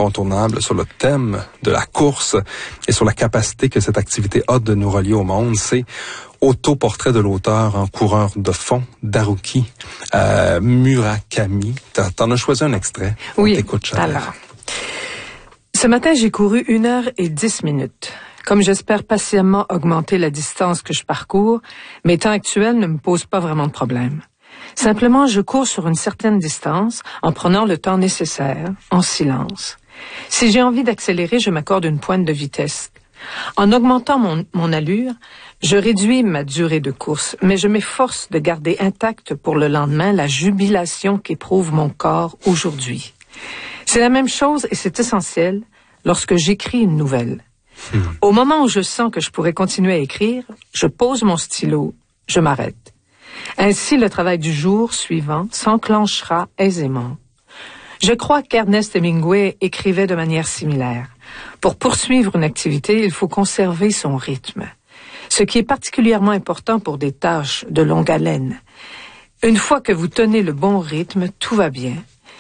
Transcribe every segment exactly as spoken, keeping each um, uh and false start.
incontournable sur le thème de la course et sur la capacité que cette activité a de nous relier au monde. C'est Autoportrait de l'auteur en coureur de fond d'Haruki euh, Murakami. T'en as choisi un extrait. Oui, t'écoute, alors. Ce matin, j'ai couru une heure et dix minutes. Comme j'espère patiemment augmenter la distance que je parcours, mes temps actuels ne me posent pas vraiment de problème. Simplement, je cours sur une certaine distance en prenant le temps nécessaire, en silence. Si j'ai envie d'accélérer, je m'accorde une pointe de vitesse. En augmentant mon, mon allure, je réduis ma durée de course, mais je m'efforce de garder intacte pour le lendemain la jubilation qu'éprouve mon corps aujourd'hui. C'est la même chose et c'est essentiel lorsque j'écris une nouvelle. Mmh. Au moment où je sens que je pourrais continuer à écrire, je pose mon stylo, je m'arrête. Ainsi, le travail du jour suivant s'enclenchera aisément. Je crois qu'Ernest Hemingway écrivait de manière similaire. Pour poursuivre une activité, il faut conserver son rythme, ce qui est particulièrement important pour des tâches de longue haleine. Une fois que vous tenez le bon rythme, tout va bien.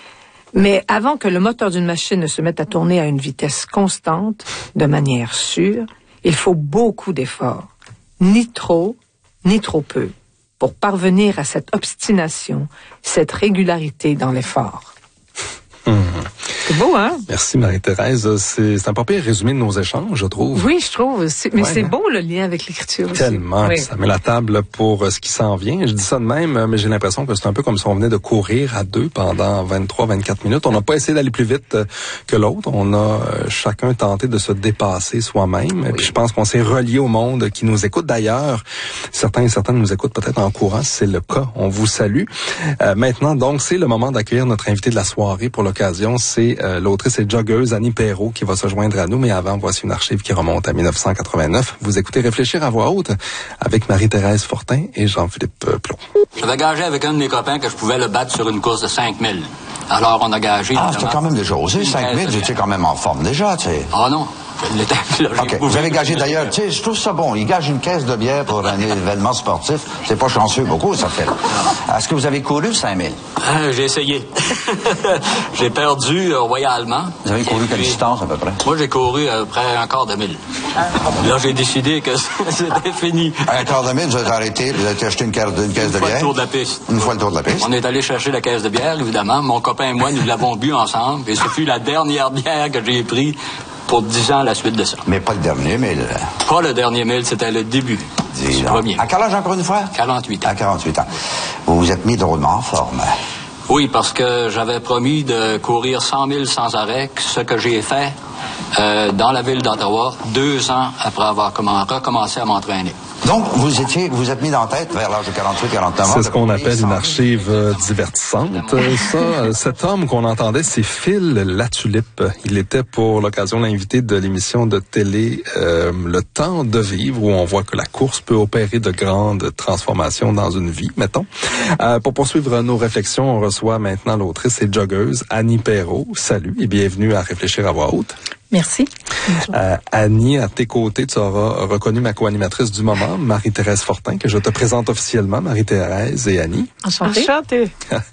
Mais avant que le moteur d'une machine ne se mette à tourner à une vitesse constante, de manière sûre, il faut beaucoup d'efforts. Ni trop, ni trop peu, pour parvenir à cette obstination, cette régularité dans l'effort. Mmh. C'est beau, hein? Merci, Marie-Thérèse. C'est, c'est un pas pire résumé de nos échanges, je trouve. Oui, je trouve. C'est, mais ouais, c'est hein? beau, le lien avec l'écriture aussi. Tellement. Oui. Ça met la table pour ce qui s'en vient. Je dis ça de même, mais j'ai l'impression que c'est un peu comme si on venait de courir à deux pendant vingt-trois à vingt-quatre minutes. On n'a pas essayé d'aller plus vite que l'autre. On a chacun tenté de se dépasser soi-même. Oui. Puis je pense qu'on s'est relié au monde qui nous écoute. D'ailleurs, certains et certaines nous écoutent peut-être en courant. Si c'est le cas, on vous salue. Euh, maintenant, donc, c'est le moment d'accueillir notre invité de la soirée pour l'occasion. C'est euh, l'autrice et joggeuse Annie Perrault qui va se joindre à nous. Mais avant, voici une archive qui remonte à dix-neuf cent quatre-vingt-neuf. Vous écoutez Réfléchir à voix haute avec Marie-Thérèse Fortin et Jean-Philippe Plot. J'avais gagé avec un de mes copains que je pouvais le battre sur une course de cinq mille. Alors, on a gagé... Ah, c'était quand même déjà osé, cinq mille, j'étais quand même en forme déjà, tu sais. Ah non, je l'étais... OK, vous avez gagé d'ailleurs, tu sais, je trouve ça bon, il gage une caisse de bière pour un événement sportif, c'est pas chanceux beaucoup, ça fait. Est-ce que vous avez couru cinq mille? Ah, j'ai essayé. J'ai perdu euh, royalement. Vous avez couru Et quelle puis, distance, à peu près? Moi, j'ai couru à peu près un quart de mille. Là, j'ai décidé que c'était fini. Un quart de mille, vous êtes arrêté, vous avez acheté une, caisse de, une caisse une de fois bière? le tour de la piste. Une fois le tour de la piste. On est allé chercher la caisse de bière, évidemment. Mon copain et moi, nous l'avons bu ensemble. Et ce fut la dernière bière que j'ai prise pour dix ans à la suite de ça. Mais pas le dernier mille. Pas le dernier mille, c'était le début. Dis le premier. À quel âge encore une fois? quarante-huit ans. À quarante-huit ans. Vous vous êtes mis drôlement en forme. Oui, parce que j'avais promis de courir cent mille sans arrêt, ce que j'ai fait euh, dans la ville d'Ottawa, deux ans après avoir comment, recommencé à m'entraîner. Donc, vous étiez, vous êtes mis dans la tête vers l'âge de quarante-huit à quarante-neuf ans. C'est ce qu'on appelle une archive euh, divertissante. Ça, euh, cet homme qu'on entendait, c'est Phil Latulippe. Il était pour l'occasion l'invité de l'émission de télé euh, Le Temps de vivre, où on voit que la course peut opérer de grandes transformations dans une vie, mettons. Euh, pour poursuivre nos réflexions, on reçoit maintenant l'autrice et joggeuse Annie Perrault. Salut et bienvenue à Réfléchir à voix haute. Merci. Euh, Annie, à tes côtés, tu auras reconnu ma co-animatrice du moment, Marie-Thérèse Fortin, que je te présente officiellement, Marie-Thérèse et Annie. Enchantée. Enchantée.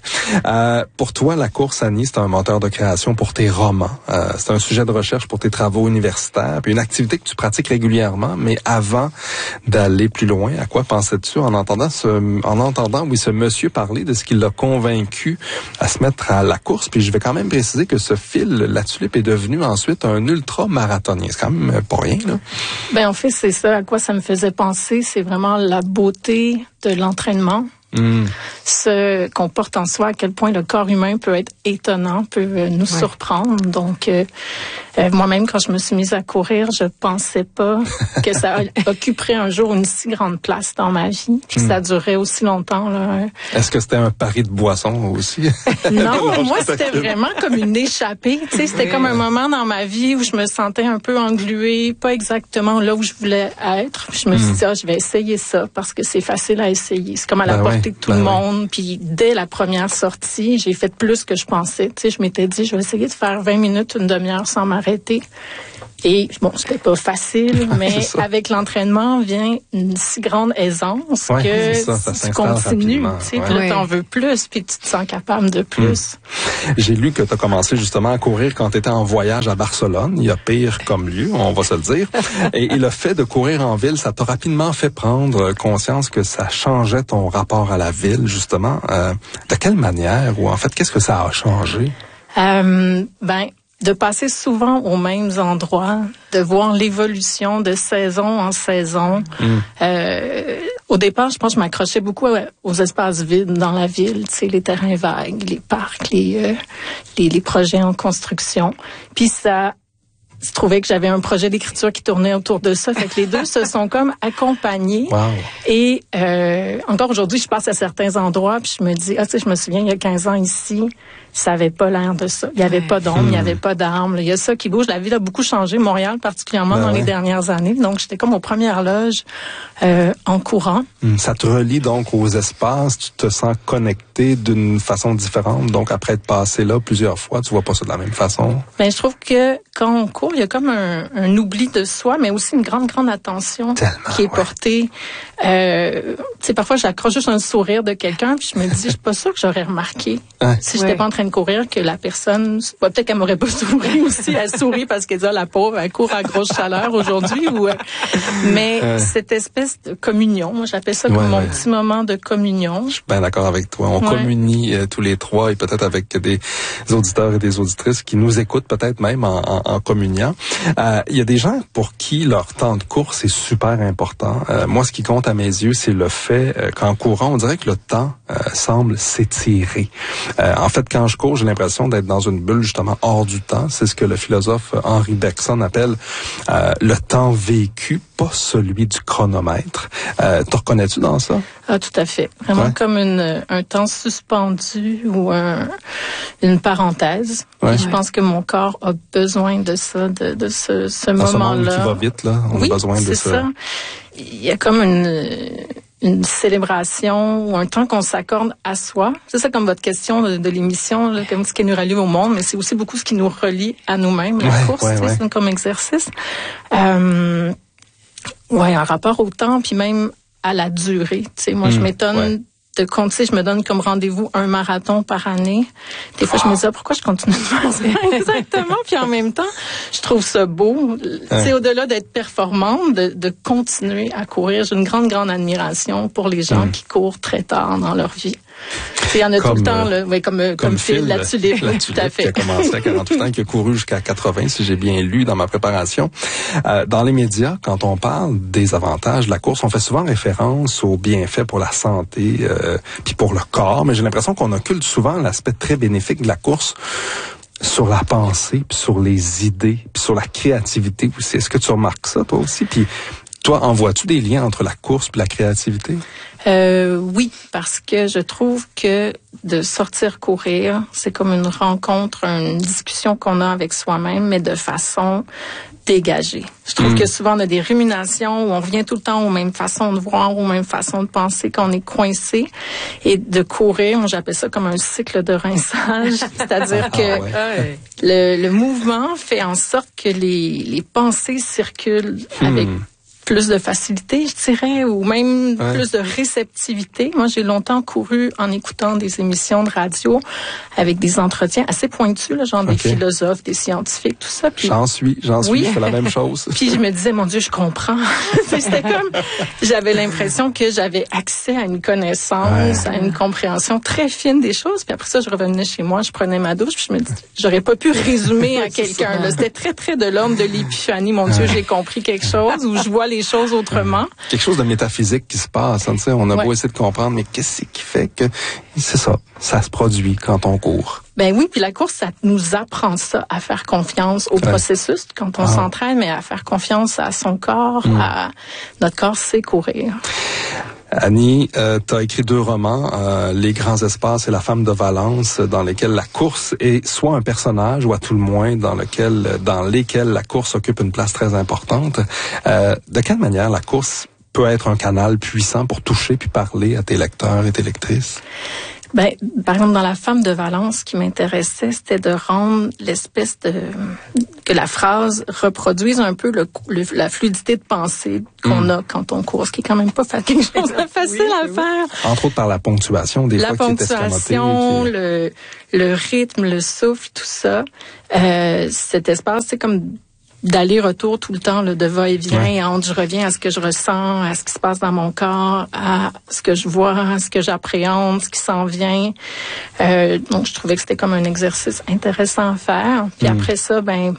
euh, pour toi, la course, Annie, c'est un moteur de création pour tes romans. Euh, c'est un sujet de recherche pour tes travaux universitaires, puis une activité que tu pratiques régulièrement. Mais avant d'aller plus loin, à quoi pensais-tu en entendant ce, en entendant, oui, ce monsieur parler de ce qui l'a convaincu à se mettre à la course? Puis je vais quand même préciser que ce Phil Latulippe est devenu ensuite un ultra-marathonien. C'est quand même pas rien, là. Ben, en fait, c'est ça à quoi ça me faisait penser. C'est vraiment la beauté de l'entraînement. Mm. Ce qu'on porte en soi, à quel point le corps humain peut être étonnant, peut euh, nous ouais. surprendre. Donc, euh, euh, moi-même, quand je me suis mise à courir, je pensais pas que ça occuperait un jour une si grande place dans ma vie, puis mm. ça durerait aussi longtemps, là. Est-ce que c'était un pari de boisson aussi? Non, non, moi, c'était vraiment comme une échappée. Tu sais, c'était oui. comme un moment dans ma vie où je me sentais un peu engluée, pas exactement là où je voulais être. Puis je me mm. suis dit, ah, je vais essayer ça parce que c'est facile à essayer. C'est comme à la ben portée ouais. de tout ben le monde. Oui. Puis dès la première sortie, j'ai fait plus que je pensais. Tu sais, je m'étais dit, je vais essayer de faire vingt minutes, une demi-heure sans m'arrêter. Et bon, c'était pas facile, mais avec l'entraînement vient une si grande aisance ouais, que ça, ça tu continues, tu sais, ouais. Puis là, t'en veux plus, puis tu te sens capable de plus. Hum. J'ai lu que tu as commencé justement à courir quand tu étais en voyage à Barcelone. Il y a pire comme lieu, on va se le dire. et, et le fait de courir en ville, ça t'a rapidement fait prendre conscience que ça changeait ton rapport à la ville, justement. Euh, de quelle manière, ou en fait, qu'est-ce que ça a changé? Euh, ben, de passer souvent aux mêmes endroits, de voir l'évolution de saison en saison. Mm. Euh, au départ, je pense que je m'accrochais beaucoup aux espaces vides dans la ville, tu sais, les terrains vagues, les parcs, les, euh, les, les projets en construction. Puis ça... Je trouvais que j'avais un projet d'écriture qui tournait autour de ça. Fait que les deux se sont comme accompagnés. Wow. Et euh, encore aujourd'hui, je passe à certains endroits puis je me dis, ah tu sais, je me souviens, il y a quinze ans ici, ça avait pas l'air de ça. Il y avait pas d'ombre, il y avait pas d'arbres. Il y a ça qui bouge. La ville a beaucoup changé, Montréal particulièrement ben dans ouais. les dernières années. Donc, j'étais comme aux premières loges euh, en courant. Ça te relie donc aux espaces. Tu te sens connecté d'une façon différente. Donc, après être passé là plusieurs fois, tu vois pas ça de la même façon. Ben, je trouve que quand on court, il y a comme un, un oubli de soi, mais aussi une grande, grande attention Tellement, qui est ouais. portée. Euh, tu sais, parfois, j'accroche juste un sourire de quelqu'un, puis je me dis, je suis pas sûre que j'aurais remarqué hein? si j'étais ouais. pas en train de courir que la personne, bah, peut-être qu'elle m'aurait pas souri aussi, elle sourit parce qu'elle dit, ah, la pauvre, elle court à grosse chaleur aujourd'hui, ou, euh, mais euh. cette espèce de communion, moi, j'appelle ça comme ouais, mon ouais. petit moment de communion. Je suis bien d'accord avec toi. On ouais. communie euh, tous les trois et peut-être avec des auditeurs et des auditrices qui nous écoutent peut-être même en, en, en communiant. Euh, il y a des gens pour qui leur temps de course est super important. Euh, moi, ce qui compte à mes yeux, c'est le fait euh, qu'en courant, on dirait que le temps euh, semble s'étirer. Euh, en fait, quand je cours, j'ai l'impression d'être dans une bulle justement hors du temps. C'est ce que le philosophe Henri Bergson appelle euh, le temps vécu, pas celui du chronomètre. Euh, te reconnais-tu dans ça? Ah, tout à fait. Vraiment ouais. comme une, un temps suspendu ou un, une parenthèse. Ouais. Et je pense que mon corps a besoin de ça, de, de ce, ce dans moment-là. Ce monde qui va vite, là. On oui, a besoin de c'est ça. ça. Il y a comme une, une célébration ou un temps qu'on s'accorde à soi. C'est ça comme votre question de, de l'émission, là, comme ce qui nous relie au monde, mais c'est aussi beaucoup ce qui nous relie à nous-mêmes, la ouais, course, ouais, ouais. c'est comme exercice. Euh, ouais, en rapport au temps, puis même à la durée. Tu sais, moi, mmh, je m'étonne ouais. de compter, je me donne comme rendez-vous un marathon par année. Des fois, oh. je me dis, ah, pourquoi je continue de faire ça? Exactement. Puis en même temps, je trouve ça beau. Tu sais, au-delà d'être performante, de, de continuer à courir. J'ai une grande, grande admiration pour les gens mmh. qui courent très tard dans leur vie. Il y en a comme, tout le temps, là, ouais, comme, comme, comme Phil, la tulipe, la tout à fait. Qui a commencé à quarante-huit ans, qui a couru jusqu'à quatre-vingts, si j'ai bien lu dans ma préparation. Euh, dans les médias, quand on parle des avantages de la course, on fait souvent référence aux bienfaits pour la santé, euh, puis pour le corps, mais j'ai l'impression qu'on occulte souvent l'aspect très bénéfique de la course sur la pensée, puis sur les idées, puis sur la créativité aussi. Est-ce que tu remarques ça, toi aussi? Puis toi, en vois-tu des liens entre la course et la créativité? Euh, oui, parce que je trouve que de sortir courir, c'est comme une rencontre, une discussion qu'on a avec soi-même, mais de façon dégagée. Je trouve mmh. que souvent on a des ruminations où on revient tout le temps aux mêmes façons de voir, aux mêmes façons de penser, qu'on est coincé. Et de courir, moi j'appelle ça comme un cycle de rinçage, c'est-à-dire que ah ouais. le, le mouvement fait en sorte que les, les pensées circulent mmh. avec plus de facilité, je dirais, ou même ouais. plus de réceptivité. Moi, j'ai longtemps couru en écoutant des émissions de radio avec des entretiens assez pointus, là, genre okay. des philosophes, des scientifiques, tout ça. Puis, j'en suis, j'en suis, oui. je fais la même chose. Puis je me disais, mon Dieu, je comprends. C'était comme, j'avais l'impression que j'avais accès à une connaissance, ouais. à une compréhension très fine des choses. Puis après ça, je revenais chez moi, je prenais ma douche, puis je me disais, j'aurais pas pu résumer à quelqu'un. Là. C'était très, très de l'homme de l'épiphanie. Mon Dieu, j'ai compris quelque chose, ou je vois les choses autrement. Quelque chose de métaphysique qui se passe. Hein, on a ouais. beau essayer de comprendre, mais qu'est-ce qui fait que c'est ça, ça se produit quand on court? Ben oui, puis la course, ça nous apprend ça, à faire confiance au ouais. processus quand on ah. s'entraîne, mais à faire confiance à son corps, mm. à notre corps sait courir. Annie, euh, tu as écrit deux romans, euh, Les grands espaces et La femme de Valence, dans lesquels la course est soit un personnage, ou à tout le moins dans lequel, dans lesquels la course occupe une place très importante. Euh, de quelle manière la course peut être un canal puissant pour toucher puis parler à tes lecteurs et tes lectrices? Ben, par exemple, dans La femme de Valence, ce qui m'intéressait, c'était de rendre l'espèce de que la phrase reproduise un peu le, le, la fluidité de pensée qu'on mmh. a quand on court, ce qui est quand même pas quelque chose de facile oui, à oui. faire. Entre autres par la ponctuation, des la fois qui est escamotée. La ponctuation, qui... le, le rythme, le souffle, tout ça. Euh, cet espace, c'est comme d'aller-retour tout le temps, là, de va-et-vient, ouais. entre je reviens à ce que je ressens, à ce qui se passe dans mon corps, à ce que je vois, à ce que j'appréhende, ce qui s'en vient. Euh, donc, je trouvais que c'était comme un exercice intéressant à faire. Puis mmh. après ça, ben,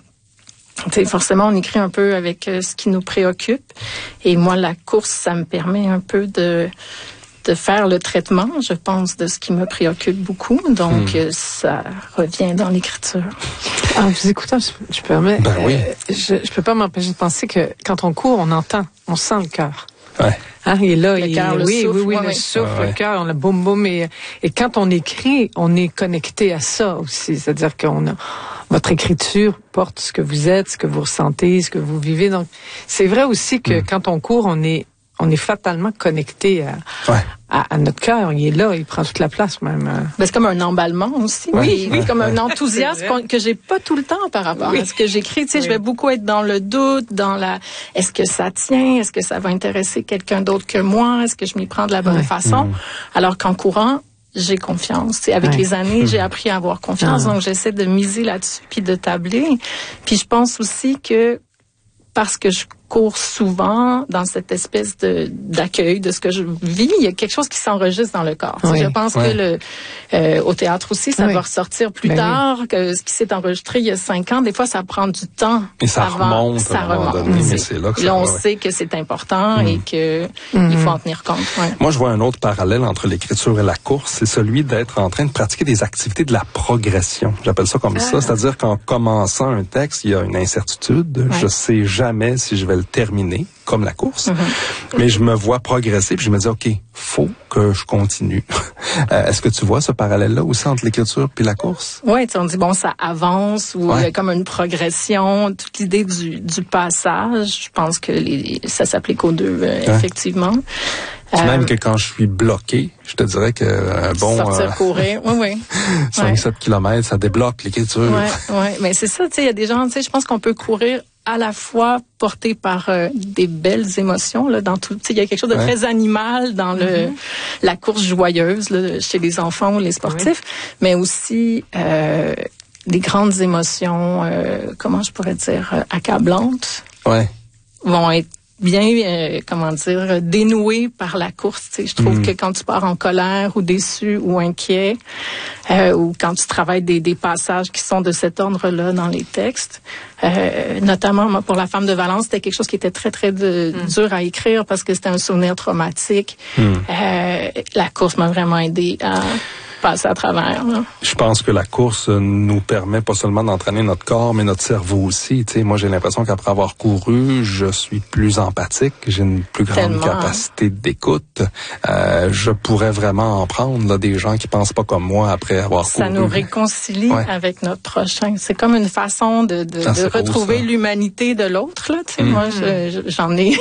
tu sais, forcément, on écrit un peu avec euh, ce qui nous préoccupe. Et moi, la course, ça me permet un peu de... de faire le traitement, je pense, de ce qui me préoccupe beaucoup. Donc, hmm. ça revient dans l'écriture. En vous écoutant, je, je permets, ben oui. euh, je, je peux pas m'empêcher de penser que quand on court, on entend, on sent le cœur. Ouais. Hein, il est là, le il cœur, le oui, souffle, oui, oui, ouais, le ouais. souffle, ah, ouais. le cœur, on a boum, boum. Et, et quand on écrit, on est connecté à ça aussi. C'est-à-dire qu'on a, votre écriture porte ce que vous êtes, ce que vous ressentez, ce que vous vivez. Donc, c'est vrai aussi que mm. quand on court, on est, on est fatalement connecté à, ouais. à, à notre cœur. Il est là, il prend toute la place même. Ben, c'est comme un emballement aussi. Oui, oui, comme un enthousiasme que j'ai pas tout le temps par rapport oui. à ce que j'écris. Tu sais, oui. je vais beaucoup être dans le doute, dans la, est-ce que ça tient, est-ce que ça va intéresser quelqu'un d'autre que moi, est-ce que je m'y prends de la bonne ouais. façon. Mmh. Alors qu'en courant, j'ai confiance. T'sais, avec ouais. les années, j'ai appris à avoir confiance, ah. donc j'essaie de miser là-dessus puis de tabler. Puis je pense aussi que parce que je cours souvent dans cette espèce de d'accueil de ce que je vis, il y a quelque chose qui s'enregistre dans le corps. Oui. Je pense oui. que le euh, au théâtre aussi, ça oui. va ressortir plus ben tard oui. que ce qui s'est enregistré il y a cinq ans. Des fois, ça prend du temps. Et ça avant, remonte. Ça remonte. Donné, mais c'est là que là, ça on va, sait que c'est important mm. et que mm. il faut en tenir compte. Ouais. Moi, je vois un autre parallèle entre l'écriture et la course, c'est celui d'être en train de pratiquer des activités de la progression. J'appelle ça comme ah. ça, c'est-à-dire qu'en commençant un texte, il y a une incertitude. Ouais. Je sais jamais si je vais le terminer, comme la course, mm-hmm. mais je me vois progresser, puis je me dis, OK, faut que je continue. euh, est-ce que tu vois ce parallèle-là aussi entre l'écriture puis la course? Oui, on dit, bon, ça avance, ou ouais. comme une progression, toute l'idée du, du passage, je pense que les, ça s'applique aux deux, euh, ouais. effectivement. Euh, même que quand je suis bloqué, je te dirais que un bon... Sortir euh, courir, oui, oui. cinq sept kilomètres, ça débloque l'écriture. Oui, oui, mais c'est ça, tu sais, il y a des gens, tu sais, je pense qu'on peut courir à la fois porté par euh, des belles émotions là dans tout, tu sais, il y a quelque chose de ouais. très animal dans le mm-hmm. la course joyeuse là, chez les enfants ou les sportifs, oui. mais aussi euh, des grandes émotions, euh, comment je pourrais dire, euh, accablantes, ouais. vont être bien, euh, comment dire, dénoué par la course. Tu sais, je trouve mmh. que quand tu pars en colère ou déçu ou inquiet, euh, ou quand tu travailles des, des passages qui sont de cet ordre-là dans les textes, euh, notamment moi, pour La femme de Valence, c'était quelque chose qui était très, très de, mmh. dur à écrire parce que c'était un souvenir traumatique. Mmh. Euh, la course m'a vraiment aidé à passer à travers. Là. Je pense que la course nous permet pas seulement d'entraîner notre corps, mais notre cerveau aussi. Tu sais, moi, j'ai l'impression qu'après avoir couru, je suis plus empathique, j'ai une plus grande Tellement. capacité d'écoute. Euh, je pourrais vraiment en prendre là, des gens qui pensent pas comme moi après avoir ça couru. Ça nous réconcilie ouais. avec notre prochain. C'est comme une façon de, de, ça, de retrouver beau, l'humanité de l'autre. Là, tu sais, mmh. moi, je, j'en ai...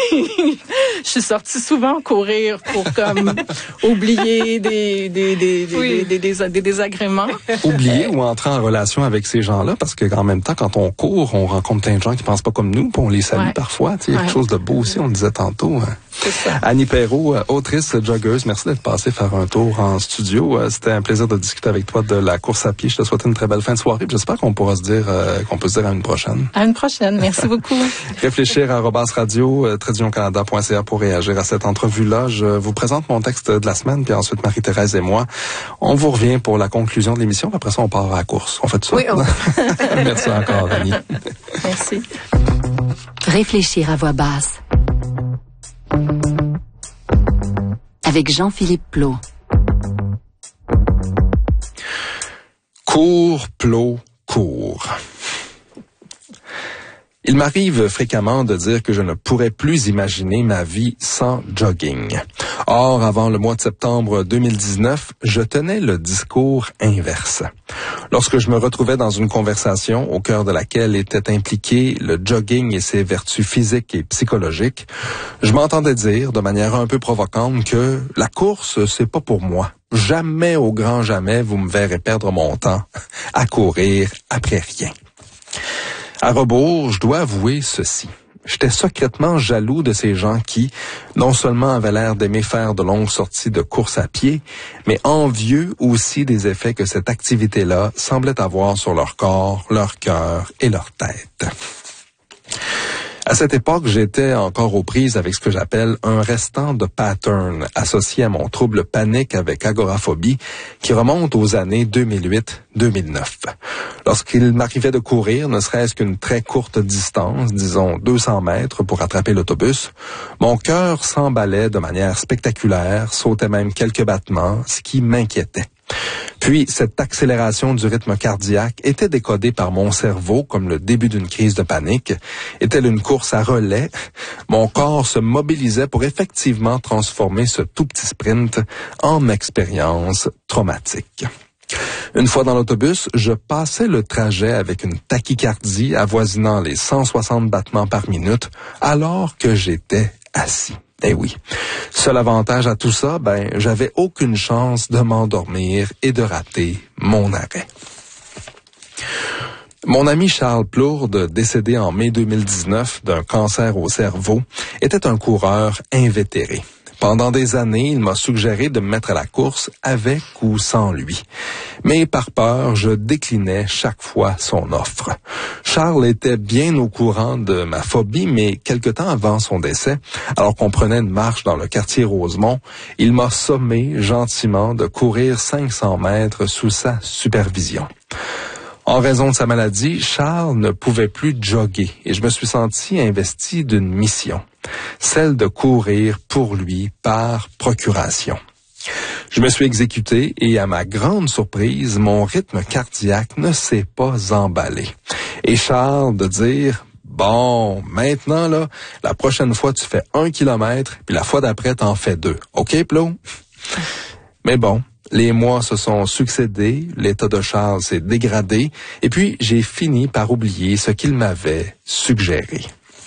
je suis sortie souvent courir pour comme oublier des... des, des, des, oui. des Des, des, des désagréments. Oublier ou entrer en relation avec ces gens-là, parce que en même temps, quand on court, on rencontre plein de gens qui pensent pas comme nous, puis on les salue ouais. parfois. Il y a ouais. quelque chose de beau aussi, on le disait tantôt. Hein. C'est ça. Annie Perrault, autrice, joggeuse, merci d'être passée faire un tour en studio. C'était un plaisir de discuter avec toi de la course à pied. Je te souhaite une très belle fin de soirée. J'espère qu'on pourra se dire, euh, qu'on peut se dire à une prochaine. À une prochaine. Merci beaucoup. Réfléchir à arobase radio, euh, trait d'union canada point c a pour réagir à cette entrevue-là. Je vous présente mon texte de la semaine, puis ensuite Marie-Thérèse et moi, on vous revient pour la conclusion de l'émission. Après ça, on part à la course. On fait ça? Oui, on... Merci encore, Annie. Merci. Réfléchir à voix basse. Avec Jean-Philippe Plot. Cours, Plot, cours. Il m'arrive fréquemment de dire que je ne pourrais plus imaginer ma vie sans jogging. Or, avant le mois de septembre deux mille dix-neuf, je tenais le discours inverse. Lorsque je me retrouvais dans une conversation au cœur de laquelle était impliqué le jogging et ses vertus physiques et psychologiques, je m'entendais dire de manière un peu provocante que la course, c'est pas pour moi. Jamais, au grand jamais, vous me verrez perdre mon temps à courir après rien. À rebours, je dois avouer ceci. J'étais secrètement jaloux de ces gens qui, non seulement avaient l'air d'aimer faire de longues sorties de course à pied, mais envieux aussi des effets que cette activité-là semblait avoir sur leur corps, leur cœur et leur tête. À cette époque, j'étais encore aux prises avec ce que j'appelle un restant de pattern associé à mon trouble panique avec agoraphobie qui remonte aux années deux mille huit deux mille neuf. Lorsqu'il m'arrivait de courir, ne serait-ce qu'une très courte distance, disons deux cents mètres pour attraper l'autobus, mon cœur s'emballait de manière spectaculaire, sautait même quelques battements, ce qui m'inquiétait. Puis, cette accélération du rythme cardiaque était décodée par mon cerveau comme le début d'une crise de panique. Est-elle une course à relais? Mon corps se mobilisait pour effectivement transformer ce tout petit sprint en expérience traumatique. Une fois dans l'autobus, je passais le trajet avec une tachycardie avoisinant les cent soixante battements par minute alors que j'étais assis. Eh oui. Seul avantage à tout ça, ben, j'avais aucune chance de m'endormir et de rater mon arrêt. Mon ami Charles Plourde, décédé en mai deux mille dix-neuf d'un cancer au cerveau, était un coureur invétéré. Pendant des années, il m'a suggéré de me mettre à la course avec ou sans lui. Mais par peur, je déclinais chaque fois son offre. Charles était bien au courant de ma phobie, mais quelque temps avant son décès, alors qu'on prenait une marche dans le quartier Rosemont, il m'a sommé gentiment de courir cinq cents mètres sous sa supervision. En raison de sa maladie, Charles ne pouvait plus jogger et je me suis senti investi d'une mission, celle de courir pour lui par procuration. Je me suis exécuté et à ma grande surprise, mon rythme cardiaque ne s'est pas emballé. Et Charles de dire, bon, maintenant là, la prochaine fois tu fais un kilomètre, puis la fois d'après t'en fais deux. OK, Plo? Mais bon. Les mois se sont succédés, l'état de Charles s'est dégradé, et puis j'ai fini par oublier ce qu'il m'avait suggéré.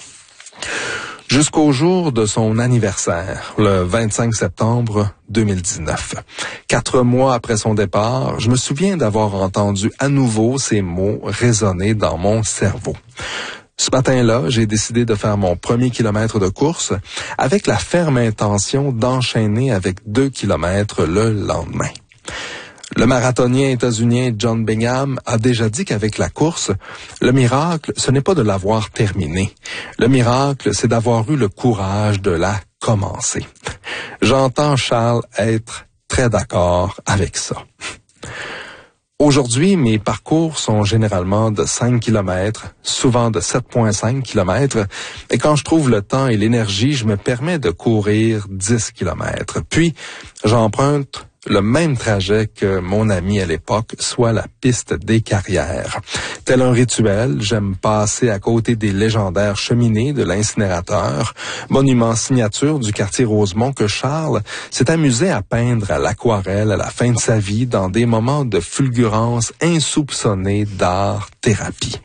Jusqu'au jour de son anniversaire, le vingt-cinq septembre deux mille dix-neuf. Quatre mois après son départ, je me souviens d'avoir entendu à nouveau ces mots résonner dans mon cerveau. Ce matin-là, j'ai décidé de faire mon premier kilomètre de course avec la ferme intention d'enchaîner avec deux kilomètres le lendemain. Le marathonien états-unien John Bingham a déjà dit qu'avec la course, le miracle, ce n'est pas de l'avoir terminée. Le miracle, c'est d'avoir eu le courage de la commencer. J'entends Charles être très d'accord avec ça. Aujourd'hui, mes parcours sont généralement de cinq kilomètres, souvent de sept virgule cinq kilomètres, et quand je trouve le temps et l'énergie, je me permets de courir dix kilomètres. Puis, j'emprunte le même trajet que mon ami à l'époque, soit la piste des Carrières. Tel un rituel, j'aime passer à côté des légendaires cheminées de l'incinérateur, monument signature du quartier Rosemont que Charles s'est amusé à peindre à l'aquarelle à la fin de sa vie dans des moments de fulgurance insoupçonnée d'art-thérapie.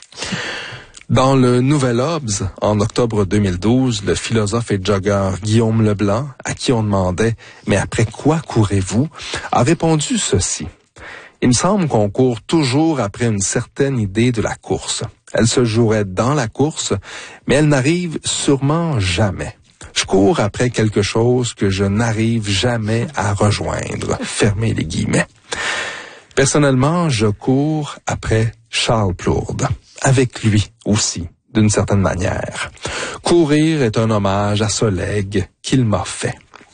Dans le Nouvel Obs, en octobre deux mille douze, le philosophe et jogger Guillaume Leblanc, à qui on demandait « Mais après quoi courez-vous ?» a répondu ceci. « Il me semble qu'on court toujours après une certaine idée de la course. Elle se jouerait dans la course, mais elle n'arrive sûrement jamais. Je cours après quelque chose que je n'arrive jamais à rejoindre. » Fermez les guillemets. Personnellement, je cours après Charles Plourde. Avec lui aussi, d'une certaine manière. Courir est un hommage à ce legs qu'il m'a fait.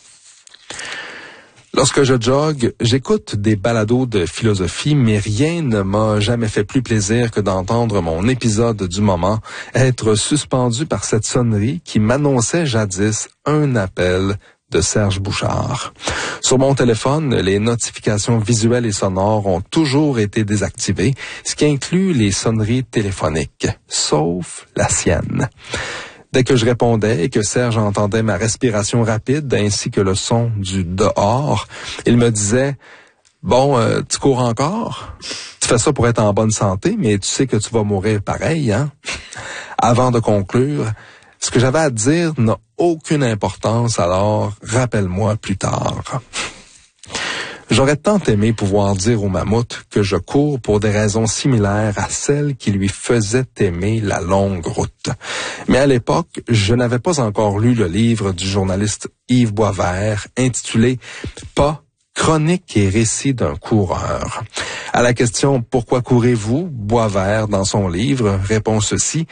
Lorsque je jogue, j'écoute des balados de philosophie, mais rien ne m'a jamais fait plus plaisir que d'entendre mon épisode du moment être suspendu par cette sonnerie qui m'annonçait jadis un appel de Serge Bouchard. Sur mon téléphone, les notifications visuelles et sonores ont toujours été désactivées, ce qui inclut les sonneries téléphoniques, sauf la sienne. Dès que je répondais et que Serge entendait ma respiration rapide ainsi que le son du dehors, il me disait « Bon, euh, tu cours encore? Tu fais ça pour être en bonne santé, mais tu sais que tu vas mourir pareil, hein? » Avant de conclure, ce que j'avais à dire n'a aucune importance, alors rappelle-moi plus tard. J'aurais tant aimé pouvoir dire au mammouth que je cours pour des raisons similaires à celles qui lui faisaient aimer la longue route. Mais à l'époque, je n'avais pas encore lu le livre du journaliste Yves Boisvert intitulé « Pas, chronique et récit d'un coureur ». À la question « Pourquoi courez-vous ?» Boisvert, dans son livre, répond ceci